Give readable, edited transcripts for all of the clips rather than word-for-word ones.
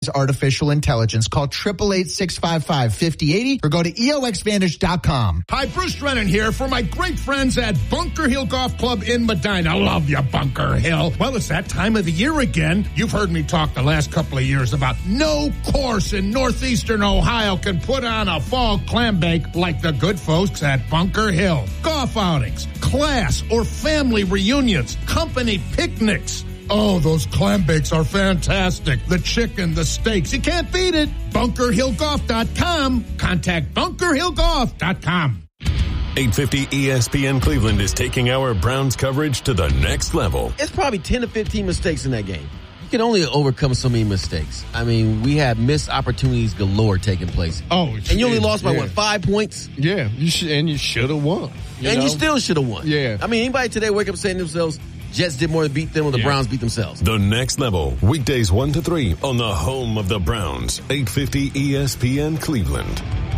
artificial intelligence. Call 888-655-5080 or go to EOXVantage.com. Hi, Bruce Drennan here for my great friends at Bunker Hill Golf Club in Medina. Love you, Bunker Hill. Well, it's that time of the year again. You've heard me talk the last couple of years about no course in northeastern Ohio can put on a fall clam bake like the good folks at Bunker Hill. Golf outings, class or family reunions, company picnics. Oh, those clam bakes are fantastic. The chicken, the steaks, you can't beat it. BunkerHillGolf.com. Contact BunkerHillGolf.com. 850 ESPN Cleveland is taking our Browns coverage to the next level. It's probably 10 to 15 mistakes in that game. You can only overcome so many mistakes. I mean, we had missed opportunities galore taking place. Oh, and you only lost by, 5 points? Yeah, you should have won. You still should have won. Yeah. I mean, anybody today wake up saying to themselves, Jets did more to beat them or the Browns beat themselves. The Next Level, weekdays 1 to 3 on the home of the Browns, 850 ESPN Cleveland.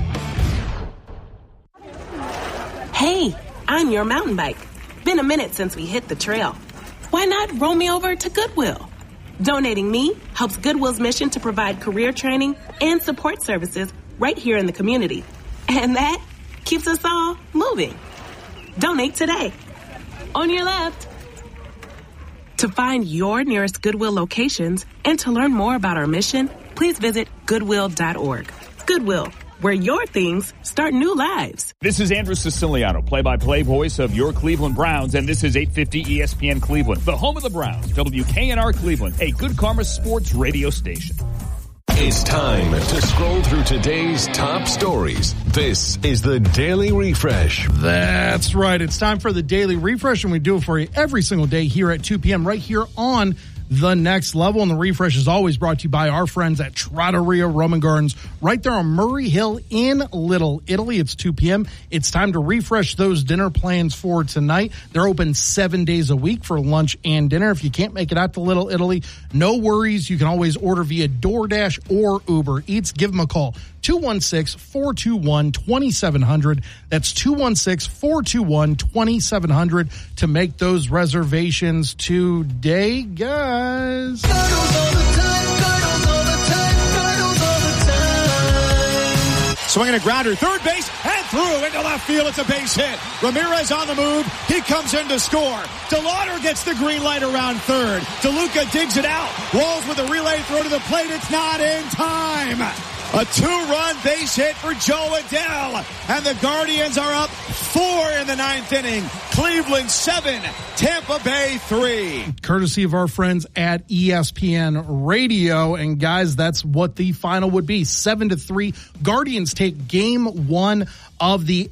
Hey, I'm your mountain bike. Been a minute since we hit the trail. Why not roll me over to Goodwill? Donating me helps Goodwill's mission to provide career training and support services right here in the community. And that keeps us all moving. Donate today. On your left. To find your nearest Goodwill locations and to learn more about our mission, please visit Goodwill.org. Goodwill, where your things start new lives. This is Andrew Siciliano, play-by-play voice of your Cleveland Browns, and this is 850 ESPN Cleveland, the home of the Browns, WKNR Cleveland, a Good Karma Sports radio station. It's time to scroll through today's top stories. This is the Daily Refresh. That's right. It's time for the Daily Refresh, and we do it for you every single day here at 2 p.m. right here on The Next Level. And the Refresh is always brought to you by our friends at Trattoria Roman Gardens right there on Murray Hill in Little Italy. It's 2 p.m. It's time to refresh those dinner plans for tonight. They're open 7 days a week for lunch and dinner. If you can't make it out to Little Italy, no worries. You can always order via DoorDash or Uber Eats. Give them a call. 216-421-2700. That's 216-421-2700 to make those reservations today, guys. Swinging a grounder, third base, and through into left field. It's a base hit. Ramirez on the move. He comes in to score. DeLauder gets the green light around third. DeLuca digs it out. Walls with a relay throw to the plate. It's not in time. A 2-run base hit for Joe Adell. And the Guardians are up 4 in the 9th inning. Cleveland 7, Tampa Bay 3. Courtesy of our friends at ESPN Radio. And guys, that's what the final would be. 7-3. Guardians take game 1 of the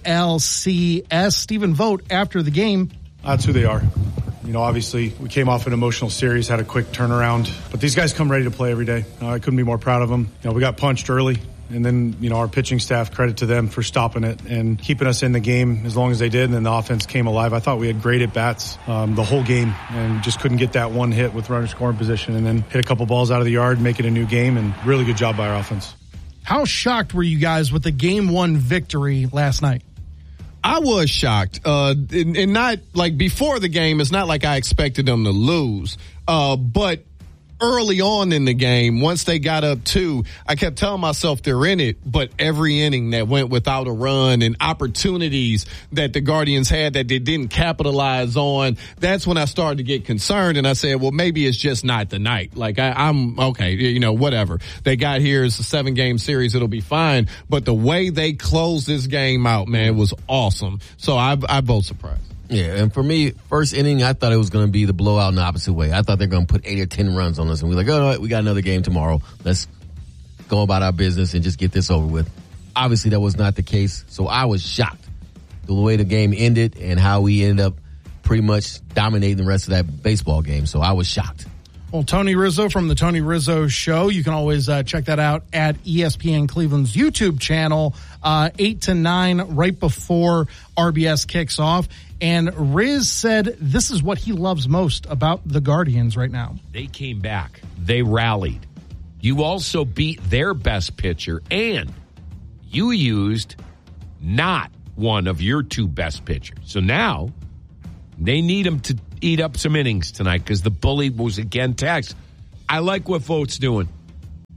ALCS. Stephen Vogt after the game. That's who they are. You know, obviously, we came off an emotional series, had a quick turnaround. But these guys come ready to play every day. I couldn't be more proud of them. You know, we got punched early. And then, you know, our pitching staff, credit to them for stopping it and keeping us in the game as long as they did. And then the offense came alive. I thought we had great at-bats the whole game and just couldn't get that one hit with runner scoring position. And then hit a couple balls out of the yard, make it a new game. And really good job by our offense. How shocked were you guys with the game 1 victory last night? I was shocked. And not like before the game, it's not like I expected them to lose. But early on in the game, once they got up 2, I kept telling myself they're in it, but every inning that went without a run and opportunities that the Guardians had that they didn't capitalize on, that's when I started to get concerned. And I said, well, maybe it's just not the night. Like I'm okay, you know, whatever. They got here, it's a 7-game series, it'll be fine. But the way they closed this game out, man, was awesome. So I'm both surprised. Yeah, and for me, first inning, I thought it was going to be the blowout in the opposite way. I thought they were going to put 8 or 10 runs on us, and we're like, oh, we got another game tomorrow. Let's go about our business and just get this over with. Obviously, that was not the case, so I was shocked the way the game ended and how we ended up pretty much dominating the rest of that baseball game, so I was shocked. Well, Tony Rizzo from the Tony Rizzo Show. You can always check that out at ESPN Cleveland's YouTube channel, 8 to 9, right before RBS kicks off. And Riz said this is what he loves most about the Guardians right now. They came back. They rallied. You also beat their best pitcher, and you used not one of your 2 best pitchers. So now they need him to eat up some innings tonight because the bully was again taxed. I like what Vogt's doing.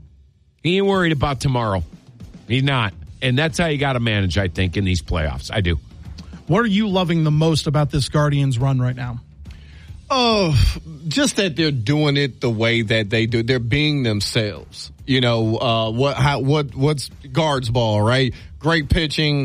He ain't worried about tomorrow. He's not. And that's how you got to manage, I think, in these playoffs. I do. What are you loving the most about this Guardians run right now? Oh, just that they're doing it the way that they do. They're being themselves. You know, what's guards ball, right? Great pitching,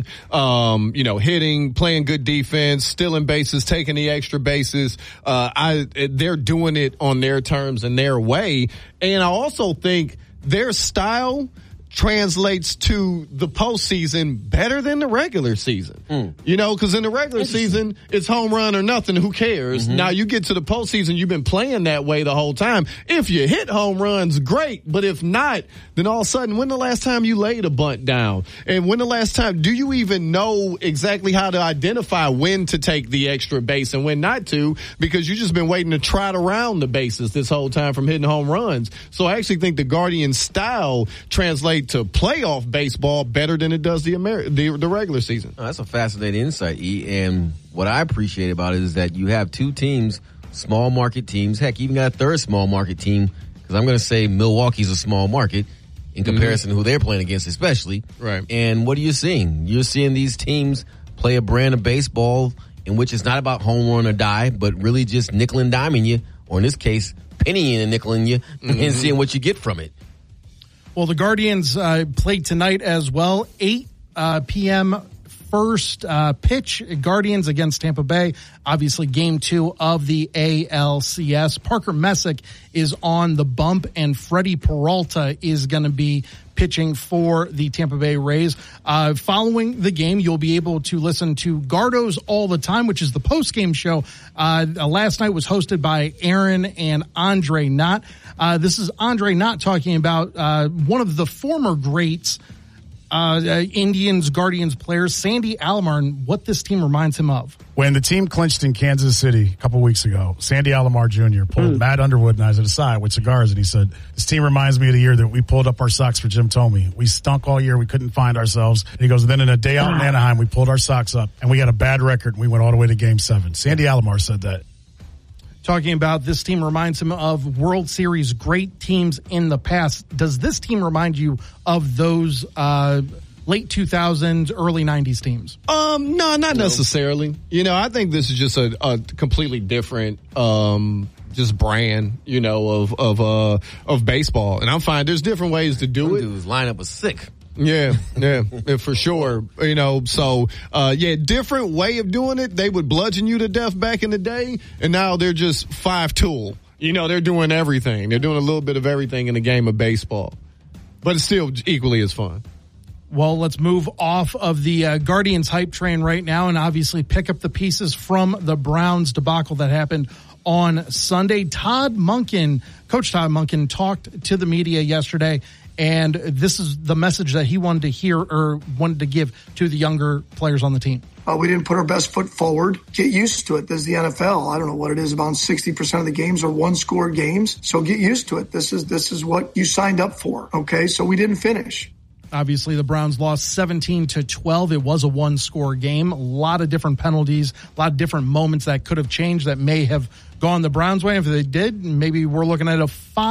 hitting, playing good defense, stealing bases, taking the extra bases. They're doing it on their terms and their way. And I also think their style translates to the postseason better than the regular season. You know, because in the regular season, it's home run or nothing. Who cares? Now you get to the postseason, you've been playing that way the whole time. If you hit home runs, great. But if not, then all of a sudden, when the last time you laid a bunt down? And when the last time, do you even know exactly how to identify when to take the extra base and when not to? Because you've just been waiting to trot around the bases this whole time from hitting home runs. So I actually think the Guardians style translates to playoff baseball better than it does the regular season. Oh, that's a fascinating insight, E. And what I appreciate about it is that you have two teams, small market teams. Heck, you even got a third small market team, because I'm going to say Milwaukee's a small market in comparison to who they're playing against, especially. Right. And what are you seeing? You're seeing these teams play a brand of baseball in which it's not about home run or die, but really just nickel and diming you, or in this case, pennying and nickeling you, and seeing what you get from it. Well, the Guardians play tonight as well, 8 p.m. first pitch. Guardians against Tampa Bay, obviously game 2 of the ALCS. Parker Messick is on the bump, and Freddie Peralta is going to be pitching for the Tampa Bay Rays. Following the game, you'll be able to listen to Gardos All the Time, which is the post-game show. Last night was hosted by Aaron and Andre Knott. This is Andre Knott talking about one of the former greats, Indians, Guardians players, Sandy Alomar, and what this team reminds him of. When the team clinched in Kansas City a couple weeks ago, Sandy Alomar Jr. pulled Matt Underwood and I to the side with cigars, and he said, "This team reminds me of the year that we pulled up our socks for Jim Thome. We stunk all year. We couldn't find ourselves." And he goes, "And then in a day out in Anaheim, we pulled our socks up, and we got a bad record, and we went all the way to Game 7. Sandy Alomar said that. Talking about this team reminds him of World Series great teams in the past. Does this team remind you of those late 2000s, early 90s teams? No, not necessarily. You know, I think this is just a completely different just brand, you know, of baseball. And I'm fine. There's different ways to do it. Dude's lineup was sick. Yeah, for sure. You know, so, different way of doing it. They would bludgeon you to death back in the day, and now they're just 5-tool. You know, they're doing everything. They're doing a little bit of everything in the game of baseball. But it's still equally as fun. Well, let's move off of the Guardians hype train right now and obviously pick up the pieces from the Browns debacle that happened on Sunday. Coach Todd Monken talked to the media yesterday, and this is the message that he wanted to hear or wanted to give to the younger players on the team. We didn't put our best foot forward. Get used to it. This is the NFL. I don't know what it is. About 60% of the games are one-score games. So get used to it. This is what you signed up for. Okay, so we didn't finish. Obviously, the Browns lost 17-12. It was a one-score game. A lot of different penalties, a lot of different moments that could have changed that may have gone the Browns' way. If they did, maybe we're looking at a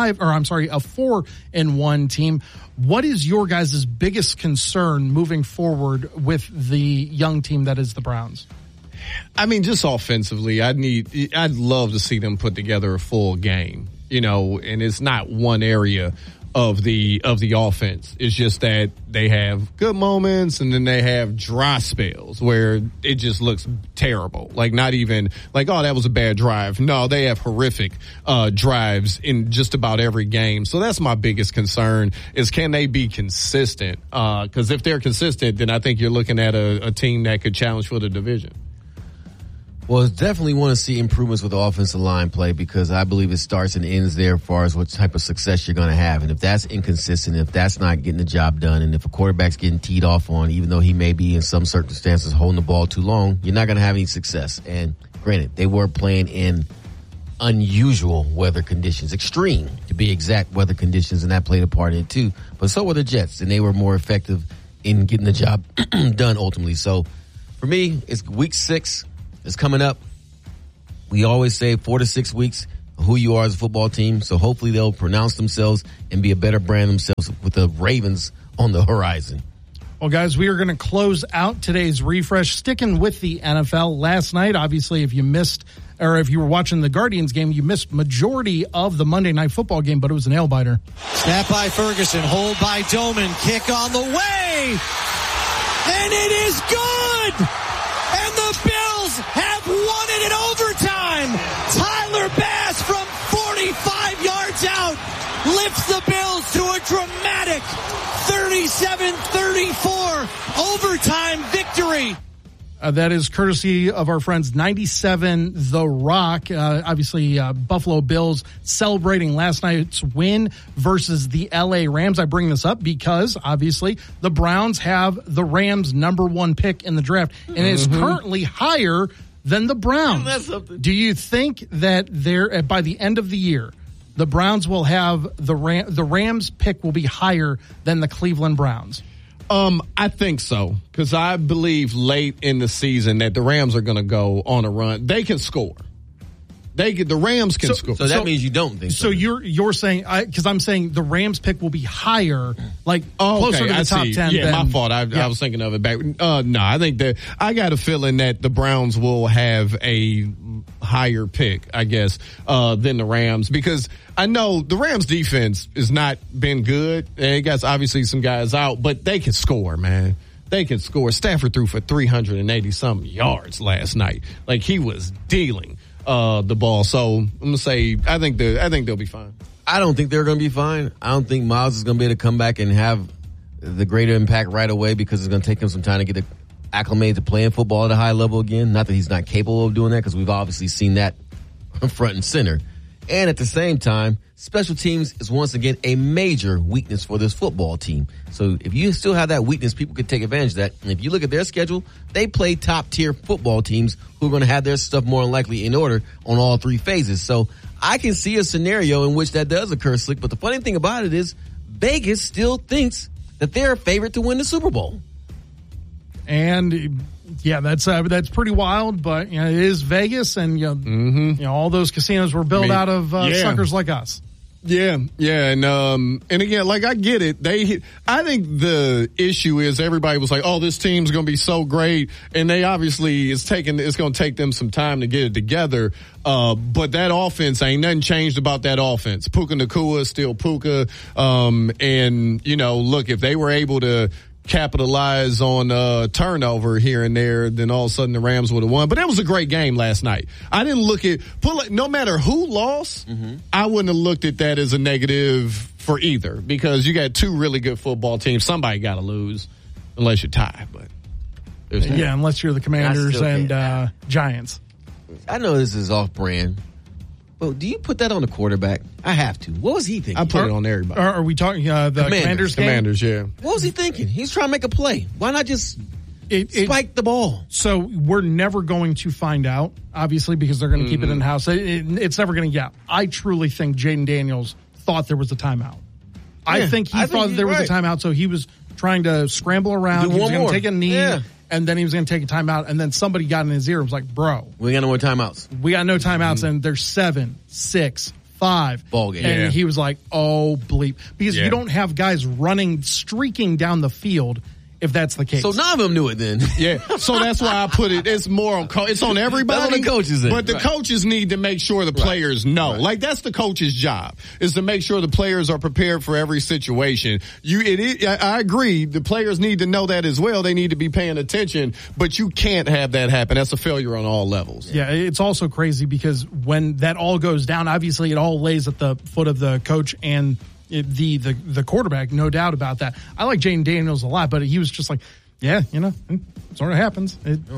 4-1 team. What is your guys' biggest concern moving forward with the young team that is the Browns? I mean, just offensively, I'd love to see them put together a full game, you know, and it's not one area of the offense. It's just that they have good moments and then they have dry spells where it just looks terrible. Like not even like, oh, that was a bad drive. No, they have horrific drives in just about every game. So that's my biggest concern is can they be consistent? Because if they're consistent, then I think you're looking at a team that could challenge for the division. Well, definitely want to see improvements with the offensive line play because I believe it starts and ends there as far as what type of success you're going to have. And if that's inconsistent, if that's not getting the job done, and if a quarterback's getting teed off on, even though he may be in some circumstances holding the ball too long, you're not going to have any success. And granted, they were playing in unusual weather conditions, extreme to be exact weather conditions, and that played a part in it too. But so were the Jets, and they were more effective in getting the job done ultimately. So for me, it's week 6. It's coming up. We always say 4 to 6 weeks. who you are as a football team. So hopefully they'll pronounce themselves and be a better brand themselves with the Ravens on the horizon. Well, guys, we are going to close out today's refresh, sticking with the NFL. Last night, obviously, if you missed, or if you were watching the Guardians game, you missed majority of the Monday Night Football game, but it was a nail-biter. Snap by Ferguson, hold by Doman, kick on the way, and it is good! And the Bills have won it in overtime! Tyler Bass from 45 yards out lifts the Bills to a dramatic 37-34 overtime victory. That is courtesy of our friends 97 The Rock. Obviously, Buffalo Bills celebrating last night's win versus the LA Rams. I bring this up because, obviously, the Browns have the Rams' #1 pick in the draft, and is currently higher than the Browns. Do you think that they're, by the end of the year, the Browns will have the Rams pick will be higher than the Cleveland Browns? I think so, because I believe late in the season that the Rams are going to go on a run. They can score. The Rams can score. So that means you don't think so. So you're saying, because I'm saying the Rams pick will be higher, closer to the top 10. Yeah, my fault. I was thinking of it back. No, I think that I got a feeling that the Browns will have a higher pick, I guess, than the Rams, because I know the Rams defense has not been good. They got obviously some guys out, but they can score, man. They can score. Stafford threw for 380-something yards last night. Like, he was dealing the ball. So I'm gonna say I think they'll be fine. I don't think they're going to be fine. I don't think Miles is going to be able to come back and have the greater impact right away, because it's going to take him some time to get acclimated to playing football at a high level again. Not that he's not capable of doing that, because we've obviously seen that front and center. And at the same time, special teams is once again a major weakness for this football team. So if you still have that weakness, people could take advantage of that. And if you look at their schedule, they play top tier football teams who are going to have their stuff more than likely in order on all three phases. So I can see a scenario in which that does occur, Slick. But the funny thing about it is Vegas still thinks that they're a favorite to win the Super Bowl. And yeah, that's pretty wild, but it is Vegas, and all those casinos were built out of suckers like us. Yeah, and again, like, I get it. I think the issue is everybody was like, "Oh, this team's going to be so great," and they obviously it's going to take them some time to get it together. But that offense, ain't nothing changed about that offense. Puka Nacua is still Puka, and look, if they were able to capitalize on turnover here and there, then all of a sudden the Rams would have won. But it was a great game last night. I didn't look at no matter who lost, I wouldn't have looked at that as a negative for either, because you got two really good football teams. Somebody got to lose unless you tie. But unless you're the Commanders and Giants. I know this is off brand. Well, do you put that on the quarterback? I have to. What was he thinking? I put it on everybody. Are we talking the Commanders game? Commanders, yeah. What was he thinking? He's trying to make a play. Why not just spike the ball? So we're never going to find out, obviously, because they're going to keep it in-house. It's never going to get out. I truly think Jaden Daniels thought there was a timeout. I think he thought there was a timeout, so he was trying to scramble around. He was going to take a knee. And then he was going to take a timeout, and then somebody got in his ear and was like, bro. We got no more timeouts. We got no timeouts, and there's 7, 6, 5. Ball game. And he was like, oh, bleep. Because you don't have guys streaking down the field if that's the case. So none of them knew it then. Yeah. So that's why I put it. It's more on it's on everybody. That's what the coaches in. But the coaches need to make sure the players know. Right. Like, that's the coach's job, is to make sure the players are prepared for every situation. I agree. The players need to know that as well. They need to be paying attention, but you can't have that happen. That's a failure on all levels. Yeah. It's also crazy because when that all goes down, obviously it all lays at the foot of the coach and the quarterback, no doubt about that. I like Jaden Daniels a lot, but he was just like, it sort of happens.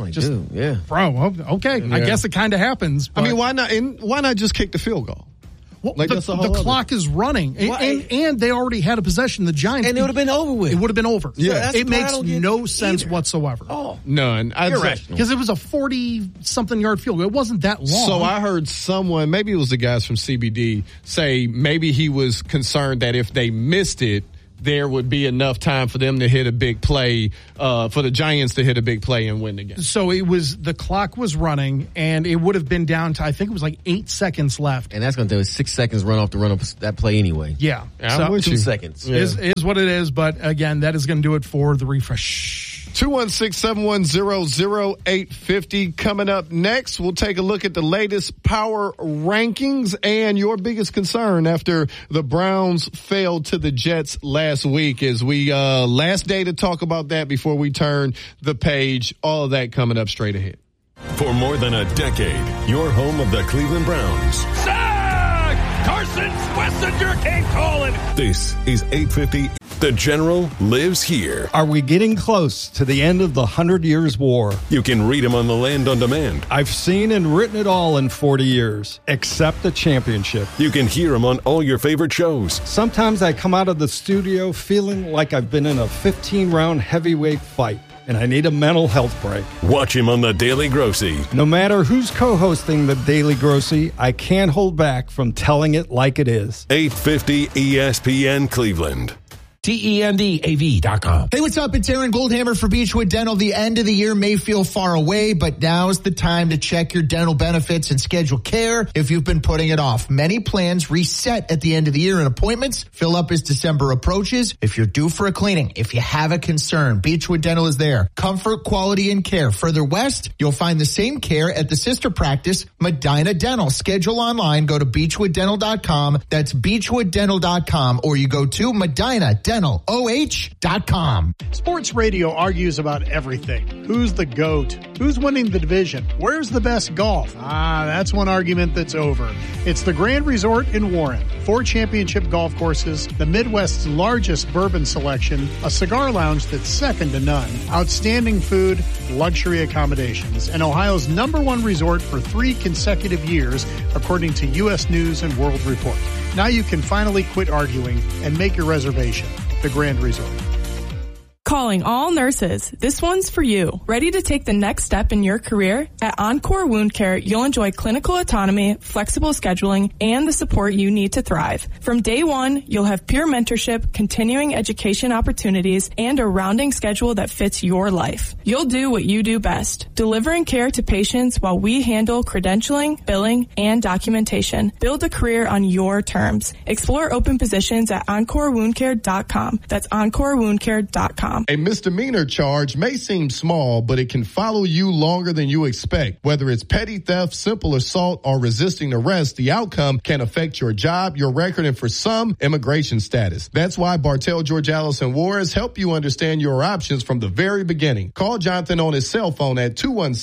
Bro, okay. Yeah. I guess it kind of happens. I mean, why not just kick the field goal? Well, the clock is running, and they already had a possession. The Giants, and it would have been over with. It would have been over. Yeah, it makes no sense whatsoever. Oh, none. Because it was a 40-something yard field goal. It wasn't that long. So I heard someone, maybe it was the guys from CBD, say maybe he was concerned that if they missed it, there would be enough time for them to hit a big play, for the Giants to hit a big play and win the game. So the clock was running, and it would have been down to, I think it was like 8 seconds left. And that's going to do 6 seconds run up that play anyway. Yeah. So 2 seconds. Is what it is, but again, that is going to do it for the refresh. 216-710-0850 coming up next. We'll take a look at the latest power rankings and your biggest concern after the Browns failed to the Jets last week. As we last day to talk about that before we turn the page. All of that coming up straight ahead. For more than a decade, your home of the Cleveland Browns. Sack! Carson Schlesinger came calling. This is 850. The General lives here. Are we getting close to the end of the 100 Years' War? You can read him on the Land on Demand. I've seen and written it all in 40 years, except the championship. You can hear him on all your favorite shows. Sometimes I come out of the studio feeling like I've been in a 15-round heavyweight fight, and I need a mental health break. Watch him on The Daily Grossy. No matter who's co-hosting The Daily Grossy, I can't hold back from telling it like it is. 850 ESPN Cleveland. TENDAV.com. Hey, what's up? It's Aaron Goldhammer for Beechwood Dental. The end of the year may feel far away, but now's the time to check your dental benefits and schedule care if you've been putting it off. Many plans reset at the end of the year and appointments fill up as December approaches. If you're due for a cleaning, if you have a concern, Beechwood Dental is there. Comfort, quality, and care. Further west, you'll find the same care at the sister practice, Medina Dental. Schedule online. Go to beechwooddental.com. That's beechwooddental.com, or you go to MedinaDentalOH.com. Sports radio argues about everything. Who's the GOAT? Who's winning the division? Where's the best golf? That's one argument that's over. It's the Grand Resort in Warren. 4 championship golf courses, the Midwest's largest bourbon selection, a cigar lounge that's second to none, outstanding food, luxury accommodations, and Ohio's #1 resort for 3 consecutive years, according to U.S. News and World Report. Now you can finally quit arguing and make your reservation. The Grand Resort. Calling all nurses. This one's for you. Ready to take the next step in your career? At Encore Wound Care, you'll enjoy clinical autonomy, flexible scheduling, and the support you need to thrive. From day one, you'll have peer mentorship, continuing education opportunities, and a rounding schedule that fits your life. You'll do what you do best, delivering care to patients while we handle credentialing, billing, and documentation. Build a career on your terms. Explore open positions at EncoreWoundCare.com. That's EncoreWoundCare.com. A misdemeanor charge may seem small, but it can follow you longer than you expect. Whether it's petty theft, simple assault, or resisting arrest, the outcome can affect your job, your record, and for some, immigration status. That's why Bartell, George Allison Juarez help you understand your options from the very beginning. Call Jonathan on his cell phone at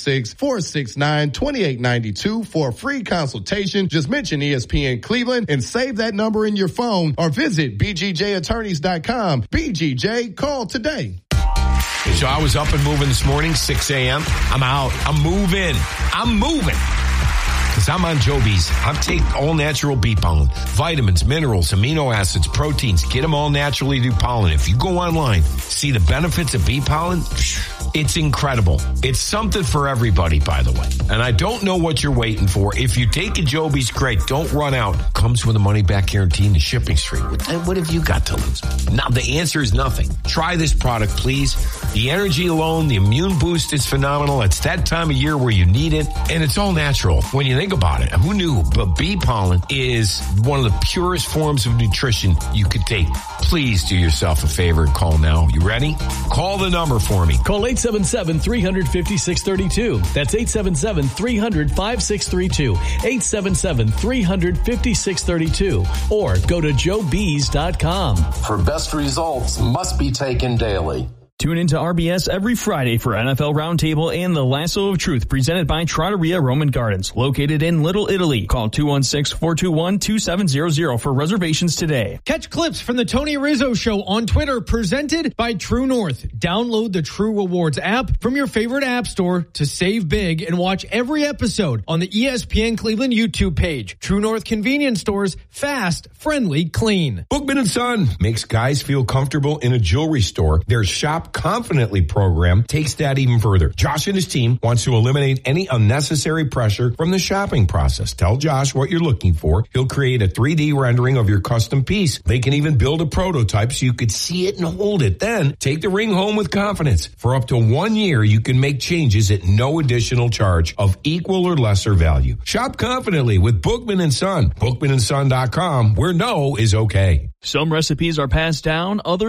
216-469-2892 for a free consultation. Just mention ESPN Cleveland and save that number in your phone, or visit bgjattorneys.com. BGJ, call today. So I was up and moving this morning, 6 a.m. I'm out. I'm moving. Because I'm on Joe Bees. I take all natural bee pollen. Vitamins, minerals, amino acids, proteins. Get them all naturally through pollen. If you go online, see the benefits of bee pollen, it's incredible. It's something for everybody, by the way. And I don't know what you're waiting for. If you take a Joby's, great. Don't run out. Comes with a money-back guarantee and the shipping stream. What have you got to lose? Now, the answer is nothing. Try this product, please. The energy alone, the immune boost is phenomenal. It's that time of year where you need it. And it's all natural when you think about it. Who knew? But bee pollen is one of the purest forms of nutrition you could take. Please do yourself a favor and call now. You ready? Call the number for me. Call 877-300-5632. That's 877-300-5632. 877-300-5632. Or go to joebees.com. For best results must be taken daily. Tune into RBS every Friday for NFL Roundtable and the Lasso of Truth presented by Trattoria Roman Gardens, located in Little Italy. Call 216-421-2700 for reservations today. Catch clips from the Tony Rizzo Show on Twitter presented by True North. Download the True Rewards app from your favorite app store to save big and watch every episode on the ESPN Cleveland YouTube page. True North convenience stores, fast, friendly, clean. Bookman & Son makes guys feel comfortable in a jewelry store. There's shop Shop Confidently program takes that even further. Josh and his team wants to eliminate any unnecessary pressure from the shopping process. Tell Josh what you're looking for. He'll create a 3D rendering of your custom piece. They can even build a prototype so you could see it and hold it. Then take the ring home with confidence. For up to 1 year, you can make changes at no additional charge of equal or lesser value. Shop confidently with Bookman & Son. BookmanandSon.com, where no is okay. Some recipes are passed down, others